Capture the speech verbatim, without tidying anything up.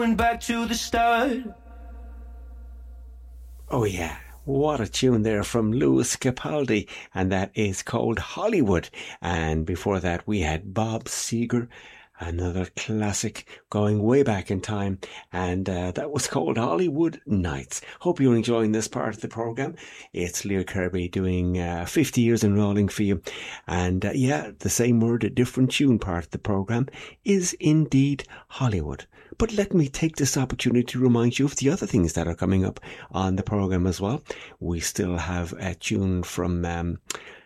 Back to the start. Oh yeah, what a tune there from Lewis Capaldi, and that is called Hollywood. And before that we had Bob Seger, another classic going way back in time, and uh, that was called Hollywood Nights. Hope you're enjoying this part of the programme. It's Leah Kirby doing uh, fifty years in rolling for you, and uh, yeah, the same word, a different tune part of the programme is indeed Hollywood. But let me take this opportunity to remind you of the other things that are coming up on the programme as well. We still have a tune from um,